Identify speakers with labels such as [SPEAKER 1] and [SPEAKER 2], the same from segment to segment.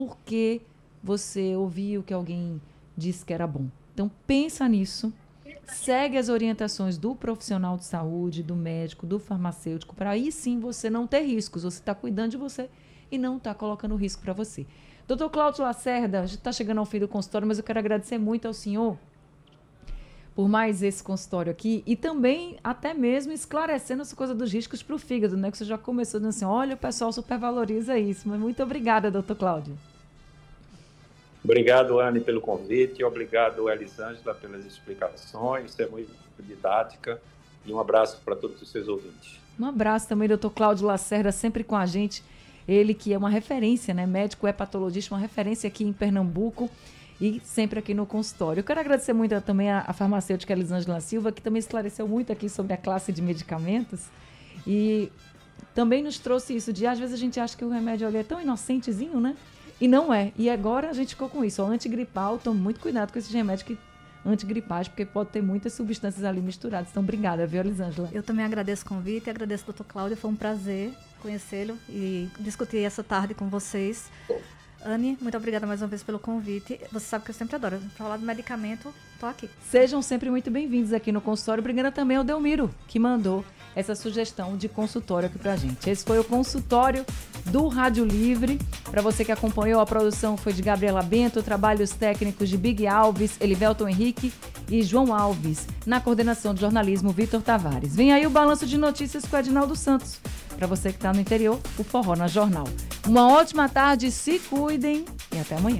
[SPEAKER 1] porque você ouviu que alguém disse que era bom. Então, pensa nisso. Segue as orientações do profissional de saúde, do médico, do farmacêutico, para aí sim você não ter riscos. Você está cuidando de você e não está colocando risco para você. Doutor Cláudio Lacerda, a gente está chegando ao fim do consultório, mas eu quero agradecer muito ao senhor por mais esse consultório aqui e também até mesmo esclarecendo essa coisa dos riscos para o fígado, né? Que você já começou dizendo assim, olha, o pessoal supervaloriza isso. Mas muito obrigada, doutor Cláudio.
[SPEAKER 2] Obrigado, Anne, pelo convite. Obrigado, Elisângela, pelas explicações. Isso é muito didática. E um abraço para todos os seus ouvintes.
[SPEAKER 1] Um abraço também, doutor Cláudio Lacerda, sempre com a gente. Ele que é uma referência, né? Médico, hepatologista, uma referência aqui em Pernambuco e sempre aqui no consultório. Eu quero agradecer muito também a farmacêutica Elisângela Silva, que também esclareceu muito aqui sobre a classe de medicamentos e também nos trouxe isso de, às vezes a gente acha que o remédio ali é tão inocentezinho, né? E não é. E agora a gente ficou com isso. O antigripal, tome muito cuidado com esses remédios antigripais, porque pode ter muitas substâncias ali misturadas. Então, obrigada, viu, Elisângela?
[SPEAKER 3] Eu também agradeço o convite, agradeço ao Dr. Cláudio, foi um prazer conhecê-lo e discutir essa tarde com vocês. Anne, muito obrigada mais uma vez pelo convite. Você sabe que eu sempre adoro. Para falar de medicamento, estou aqui.
[SPEAKER 1] Sejam sempre muito bem-vindos aqui no consultório. Obrigada também ao Delmiro, que mandou essa sugestão de consultório aqui pra gente. Esse foi o consultório do Rádio Livre. Para você que acompanhou, a produção foi de Gabriela Bento, trabalhos técnicos de Big Alves, Elivelton Henrique e João Alves. Na coordenação de jornalismo, Vitor Tavares. Vem aí o balanço de notícias com o Edinaldo Santos. Para você que está no interior, o Forró na Jornal. Uma ótima tarde, se cuidem e até amanhã.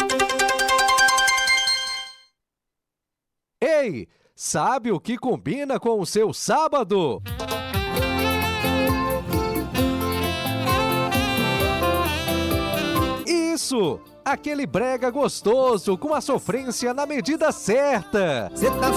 [SPEAKER 4] Ei, sabe o que combina com o seu sábado? Isso! Aquele brega gostoso com a sofrência na medida certa.